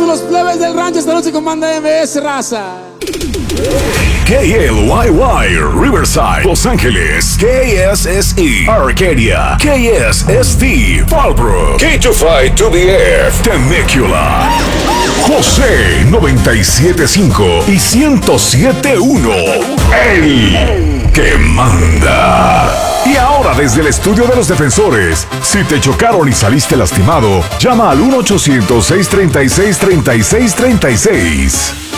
los plebes del rancho esta noche con banda MS, raza. KLYY, Riverside, Los Ángeles, KSSE, Arcadia, KSST, Fallbrook, K25-2BF, Temecula, José 97.5 y 107.1, el que manda. Y ahora desde el estudio de los defensores, si te chocaron y saliste lastimado, llama al 1-800-636-3636.